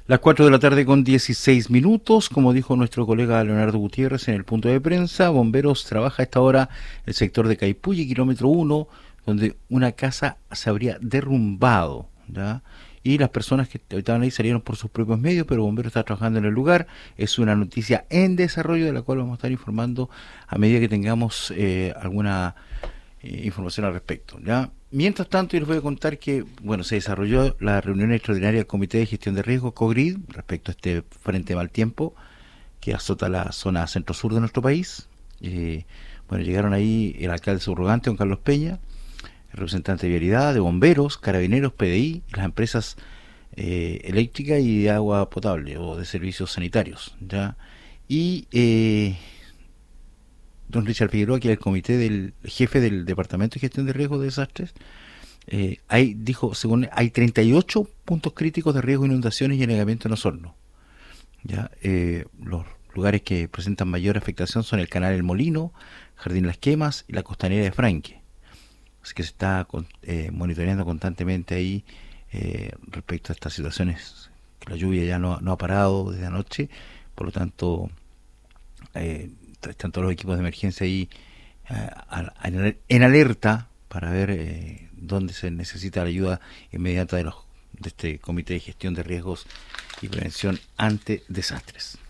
Las 4 de la tarde con 16 minutos, como dijo nuestro colega Leonardo Gutiérrez en el punto de prensa, Bomberos trabaja a esta hora el sector de Caipulli, kilómetro 1, donde una casa se habría derrumbado, ¿ya? Y las personas que estaban ahí salieron por sus propios medios, pero Bomberos está trabajando en el lugar. Es una noticia en desarrollo de la cual vamos a estar informando a medida que tengamos alguna información al respecto, ¿ya? Mientras tanto, yo les voy a contar que, bueno, se desarrolló la reunión extraordinaria del Comité de Gestión de Riesgos, COGRID, respecto a este frente de mal tiempo que azota la zona centro-sur de nuestro país. Bueno, llegaron ahí el alcalde subrogante, don Carlos Peña, el representante de Vialidad, de Bomberos, Carabineros, PDI, las empresas eléctricas y de agua potable o de servicios sanitarios, ¿ya? Y don Richard Figueroa, que es el comité del jefe del Departamento de Gestión de Riesgos de Desastres, ahí dijo, según hay 38 puntos críticos de riesgo de inundaciones y anegamiento en Osorno. ¿Ya? Los lugares que presentan mayor afectación son el Canal El Molino, Jardín Las Quemas y la Costanera de Franque. Así que se está monitoreando constantemente ahí respecto a estas situaciones, que la lluvia ya no ha parado desde anoche, por lo tanto están todos los equipos de emergencia ahí en alerta para ver dónde se necesita la ayuda inmediata de este Comité de Gestión de Riesgos y Prevención ante Desastres.